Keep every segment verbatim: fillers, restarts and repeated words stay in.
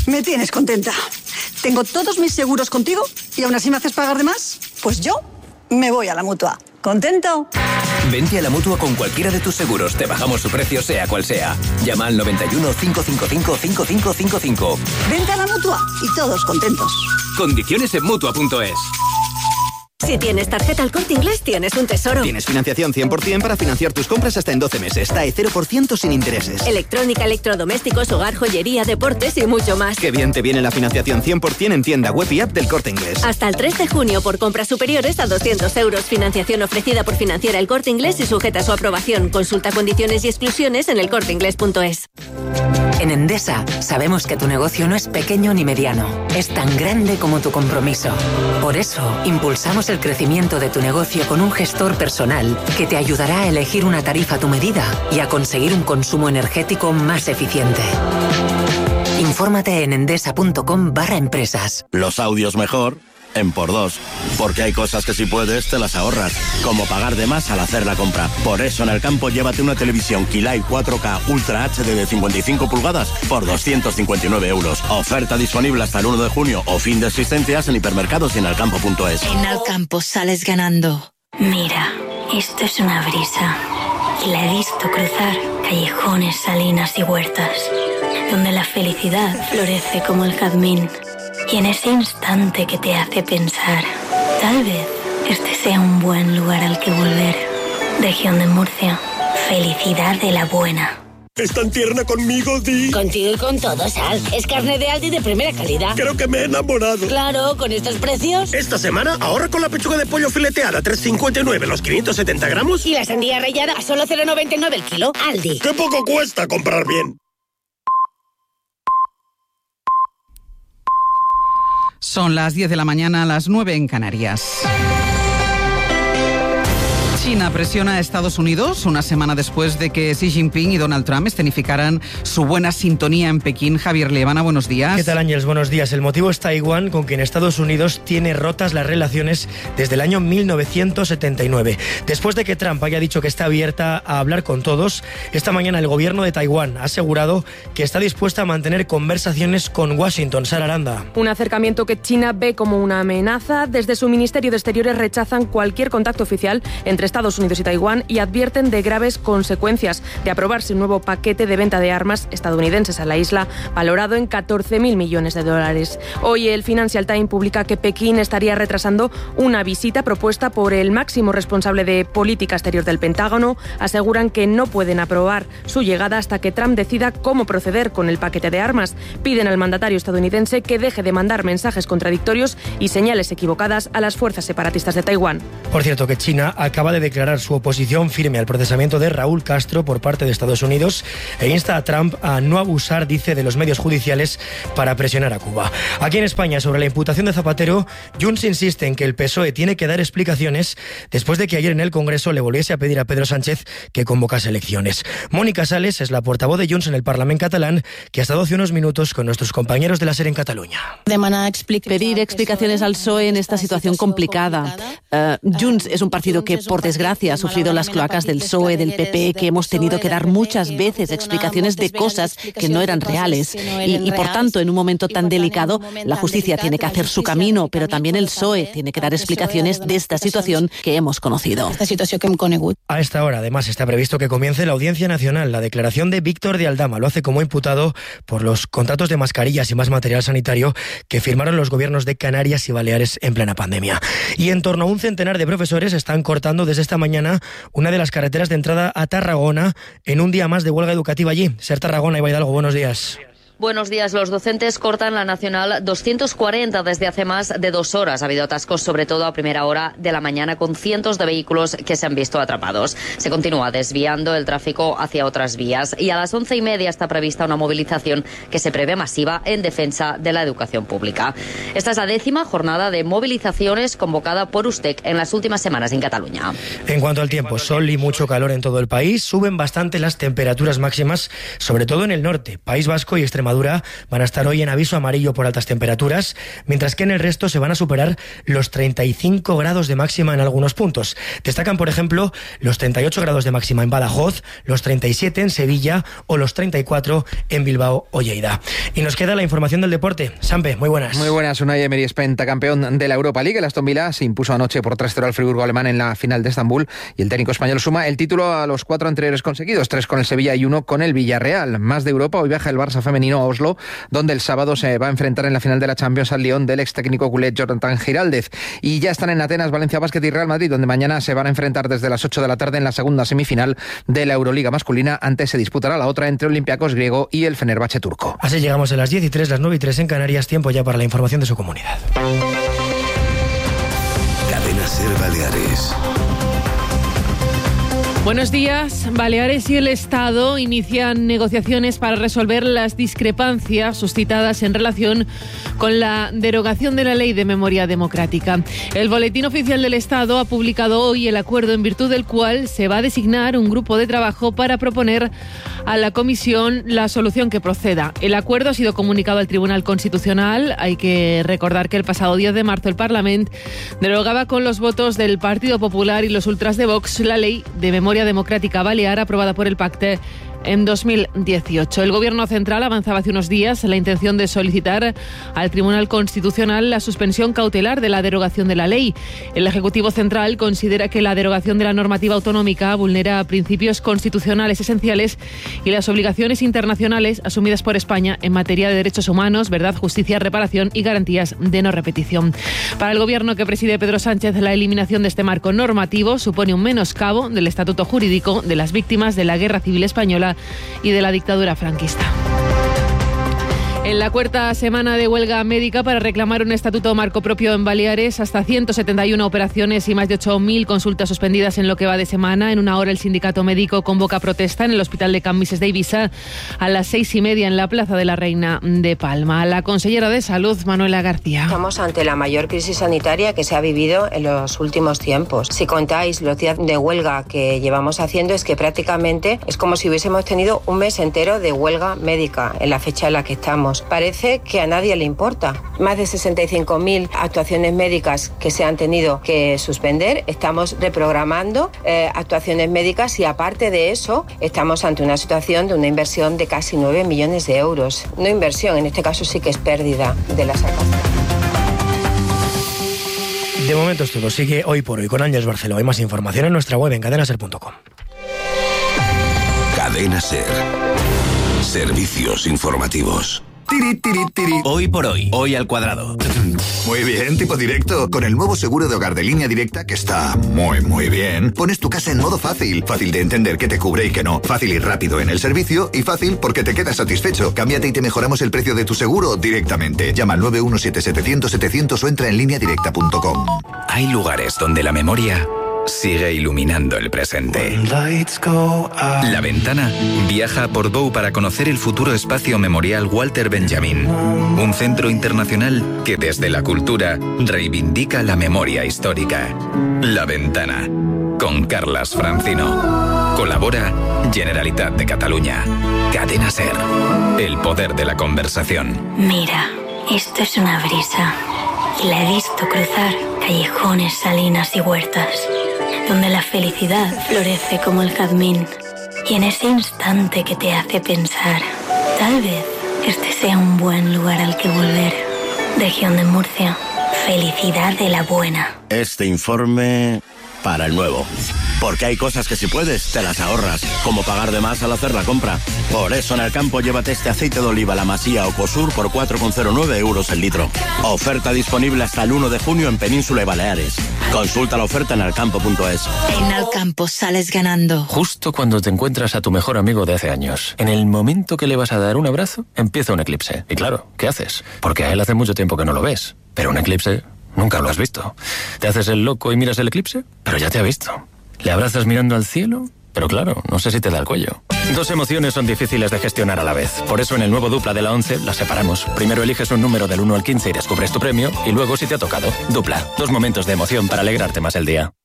Me tienes contenta. Tengo todos mis seguros contigo y aún así me haces pagar de más. Pues yo me voy a la Mutua. ¿Contento? Vente a la Mutua con cualquiera de tus seguros. Te bajamos su precio sea cual sea. Llama al noventa y uno, cinco cinco cinco, cinco cinco cinco cinco. Vente a la Mutua y todos contentos. Condiciones en Mutua punto es. Si tienes tarjeta El Corte Inglés, tienes un tesoro. Tienes financiación cien por ciento para financiar tus compras hasta en doce meses. T A E cero por ciento sin intereses. Electrónica, electrodomésticos, hogar, joyería, deportes y mucho más. Qué bien te viene la financiación cien por ciento en tienda, web y app del Corte Inglés. Hasta el tres de junio por compras superiores a doscientos euros. Financiación ofrecida por Financiera El Corte Inglés y sujeta a su aprobación. Consulta condiciones y exclusiones en el corte inglés punto es. En Endesa sabemos que tu negocio no es pequeño ni mediano. Es tan grande como tu compromiso. Por eso impulsamos el crecimiento de tu negocio con un gestor personal que te ayudará a elegir una tarifa a tu medida y a conseguir un consumo energético más eficiente. Infórmate en endesa punto com barra empresas. Los audios mejor en por dos, porque hay cosas que si puedes te las ahorras, como pagar de más al hacer la compra. Por eso en el campo llévate una televisión Kilai cuatro K Ultra H D de cincuenta y cinco pulgadas por doscientos cincuenta y nueve euros. Oferta disponible hasta el uno de junio o fin de existencias en hipermercados y en alcampo punto es. En Alcampo sales ganando. Mira, esto es una brisa y la he visto cruzar callejones, salinas y huertas, donde la felicidad florece como el jazmín. Y en ese instante que te hace pensar, tal vez este sea un buen lugar al que volver. Región de Murcia, felicidad de la buena. ¿Es tan tierna conmigo, Di? Contigo y con todo, Sal. Es carne de Aldi de primera calidad. Creo que me he enamorado. Claro, con estos precios. Esta semana ahorra con la pechuga de pollo fileteada tres cincuenta y nueve los quinientos setenta gramos. Y la sandía rallada a solo cero noventa y nueve el kilo. Aldi. ¡Qué poco cuesta comprar bien! Son las diez de la mañana, las nueve en Canarias. China presiona a Estados Unidos una semana después de que Xi Jinping y Donald Trump escenificaran su buena sintonía en Pekín. Javier Liebana, buenos días. ¿Qué tal, Ángels? Buenos días. El motivo es Taiwán, con quien Estados Unidos tiene rotas las relaciones desde el año mil novecientos setenta y nueve. Después de que Trump haya dicho que está abierta a hablar con todos, esta mañana el gobierno de Taiwán ha asegurado que está dispuesta a mantener conversaciones con Washington. Sara Aranda. Un acercamiento que China ve como una amenaza. Desde su Ministerio de Exteriores rechazan cualquier contacto oficial entre Estados Unidos y Taiwán y advierten de graves consecuencias de aprobarse un nuevo paquete de venta de armas estadounidenses a la isla, valorado en catorce mil millones de dólares. Hoy el Financial Times publica que Pekín estaría retrasando una visita propuesta por el máximo responsable de política exterior del Pentágono. Aseguran que no pueden aprobar su llegada hasta que Trump decida cómo proceder con el paquete de armas. Piden al mandatario estadounidense que deje de mandar mensajes contradictorios y señales equivocadas a las fuerzas separatistas de Taiwán. Por cierto, que China acaba de declarar su oposición firme al procesamiento de Raúl Castro por parte de Estados Unidos e insta a Trump a no abusar, dice, de los medios judiciales para presionar a Cuba. Aquí en España, sobre la imputación de Zapatero, Junts insiste en que el P S O E tiene que dar explicaciones después de que ayer en el Congreso le volviese a pedir a Pedro Sánchez que convocase elecciones. Mónica Sales es la portavoz de Junts en el Parlamento catalán, que ha estado hace unos minutos con nuestros compañeros de la SER en Cataluña. Pedir explicaciones al P S O E en esta situación complicada. Uh, Junts es un partido que, por desgracia, ha sufrido las cloacas del P S O E, del P P, que hemos tenido que dar muchas veces explicaciones de cosas que no eran reales. Y, y por tanto, en un momento tan delicado, la justicia tiene que hacer su camino, pero también el P S O E tiene que dar explicaciones de esta situación que hemos conocido. A esta hora, además, está previsto que comience la Audiencia Nacional. La declaración de Víctor de Aldama lo hace como imputado por los contratos de mascarillas y más material sanitario que firmaron los gobiernos de Canarias y Baleares en plena pandemia. Y en torno a un centenar de profesores están cortando desde esta mañana una de las carreteras de entrada a Tarragona en un día más de huelga educativa allí. Ser Tarragona, Iba Hidalgo, buenos días. Buenos días. Los docentes cortan la Nacional doscientos cuarenta desde hace más de dos horas. Ha habido atascos, sobre todo a primera hora de la mañana, con cientos de vehículos que se han visto atrapados. Se continúa desviando el tráfico hacia otras vías y a las once y media está prevista una movilización que se prevé masiva en defensa de la educación pública. Esta es la décima jornada de movilizaciones convocada por USTEC en las últimas semanas en Cataluña. En cuanto al tiempo, sol y mucho calor en todo el país. Suben bastante las temperaturas máximas, sobre todo en el norte, País Vasco y Extremadura. Extremadura van a estar hoy en aviso amarillo por altas temperaturas, mientras que en el resto se van a superar los treinta y cinco grados de máxima en algunos puntos. Destacan, por ejemplo, los treinta y ocho grados de máxima en Badajoz, los treinta y siete en Sevilla o los treinta y cuatro en Bilbao o Lleida. Y nos queda la información del deporte. Sampe, muy buenas. Muy buenas. Unai Emery es pentacampeón de la Europa League. El Aston Villa se impuso anoche por tres cero al Friburgo alemán en la final de Estambul y el técnico español suma el título a los cuatro anteriores conseguidos, tres con el Sevilla y uno con el Villarreal. Más de Europa, hoy viaja el Barça femenino a Oslo, donde el sábado se va a enfrentar en la final de la Champions al Lyon del ex técnico culé Jonathan Giraldez. Y ya están en Atenas Valencia Basket y Real Madrid, donde mañana se van a enfrentar desde las ocho de la tarde en la segunda semifinal de la Euroliga masculina. Antes se disputará la otra entre Olympiacos griego y el Fenerbahce turco. Así llegamos a las diez y tres, las nueve y tres en Canarias. Tiempo ya para la información de su comunidad. Cadena SER Baleares. Buenos días. Baleares y el Estado inician negociaciones para resolver las discrepancias suscitadas en relación con la derogación de la Ley de Memoria Democrática. El Boletín Oficial del Estado ha publicado hoy el acuerdo en virtud del cual se va a designar un grupo de trabajo para proponer a la Comisión la solución que proceda. El acuerdo ha sido comunicado al Tribunal Constitucional. Hay que recordar que el pasado diez de marzo el Parlamento derogaba con los votos del Partido Popular y los ultras de Vox la Ley de Memoria Democrática Balear aprobada por el Pacte en dos mil dieciocho. El Gobierno central avanzaba hace unos días la intención de solicitar al Tribunal Constitucional la suspensión cautelar de la derogación de la ley. El Ejecutivo Central considera que la derogación de la normativa autonómica vulnera principios constitucionales esenciales y las obligaciones internacionales asumidas por España en materia de derechos humanos, verdad, justicia, reparación y garantías de no repetición. Para el Gobierno que preside Pedro Sánchez, la eliminación de este marco normativo supone un menoscabo del estatuto jurídico de las víctimas de la Guerra Civil Española y de la dictadura franquista. En la cuarta semana de huelga médica para reclamar un estatuto marco propio en Baleares, hasta ciento setenta y una operaciones y más de ocho mil consultas suspendidas en lo que va de semana. En una hora el sindicato médico convoca protesta en el Hospital de Can Vises de Ibiza a las seis y media en la Plaza de la Reina de Palma. La consellera de Salud, Manuela García. Estamos ante la mayor crisis sanitaria que se ha vivido en los últimos tiempos. Si contáis los días de huelga que llevamos haciendo, es que prácticamente es como si hubiésemos tenido un mes entero de huelga médica en la fecha en la que estamos. Parece que a nadie le importa. Más de sesenta y cinco mil actuaciones médicas que se han tenido que suspender. Estamos reprogramando eh, actuaciones médicas y aparte de eso estamos ante una situación de una inversión de casi nueve millones de euros. No inversión, en este caso sí que es pérdida de las arcas. De momento es todo. Sigue Hoy por Hoy con Ángeles Barceló. Hay más información en nuestra web en cadena ser punto com. Cadena SER. Servicios informativos. Tiri, tiri, tiri. Hoy por hoy, hoy al cuadrado. Muy bien, tipo directo. Con el nuevo seguro de hogar de Línea Directa, que está muy, muy bien, pones tu casa en modo fácil. Fácil de entender qué te cubre y qué no. Fácil y rápido en el servicio y fácil porque te quedas satisfecho. Cámbiate y te mejoramos el precio de tu seguro directamente. Llama al nueve uno siete setecientos setecientos o entra en línea directa punto com. Hay lugares donde la memoria sigue iluminando el presente. La Ventana viaja a Portbou para conocer el futuro espacio memorial Walter Benjamin, un centro internacional que desde la cultura reivindica la memoria histórica. La Ventana, con Carlas Francino. Colabora Generalitat de Cataluña. Cadena SER, el poder de la conversación. Mira, esto es una brisa y la he visto cruzar callejones, salinas y huertas, donde la felicidad florece como el jazmín. Y en ese instante que te hace pensar, tal vez este sea un buen lugar al que volver. Región de Murcia, felicidad de la buena. Este informe para el nuevo. Porque hay cosas que si puedes, te las ahorras, como pagar de más al hacer la compra. Por eso en el campo llévate este aceite de oliva La Masía o Cosur por cuatro coma cero nueve euros el litro. Oferta disponible hasta el uno de junio en Península y Baleares. Consulta la oferta en alcampo punto es. En Alcampo sales ganando. Justo cuando te encuentras a tu mejor amigo de hace años, en el momento que le vas a dar un abrazo, empieza un eclipse. Y claro, ¿qué haces? Porque a él hace mucho tiempo que no lo ves. Pero un eclipse nunca lo has visto. ¿Te haces el loco y miras el eclipse? Pero ya te ha visto. ¿Le abrazas mirando al cielo? Pero claro, no sé si te da el cuello. Dos emociones son difíciles de gestionar a la vez. Por eso en el nuevo Dupla de la once las separamos. Primero eliges un número del uno al quince y descubres tu premio. Y luego si te ha tocado. Dupla. Dos momentos de emoción para alegrarte más el día.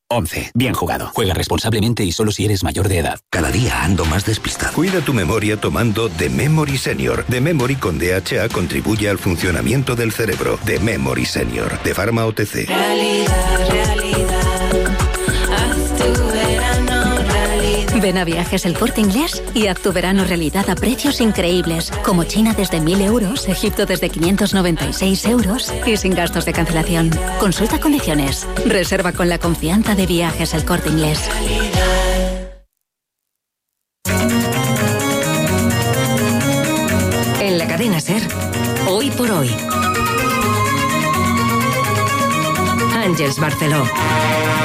once. Bien jugado. Juega responsablemente y solo si eres mayor de edad. Cada día ando más despistado. Cuida tu memoria tomando The Memory Senior. The Memory con D H A contribuye al funcionamiento del cerebro. The Memory Senior. De Pharma O T C. Realidad, realidad. Haz tu verano realidad. Ven a Viajes El Corte Inglés y haz tu verano realidad a precios increíbles, como China desde mil euros, Egipto desde quinientos noventa y seis euros y sin gastos de cancelación. Consulta condiciones. Reserva con la confianza de Viajes El Corte Inglés. En la cadena SER, Hoy por Hoy. Àngels Barceló.